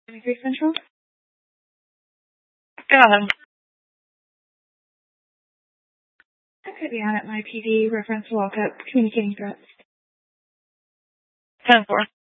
23 Central? Go ahead. That could be on at my PD, reference walk-up, communicating threats. 10-4.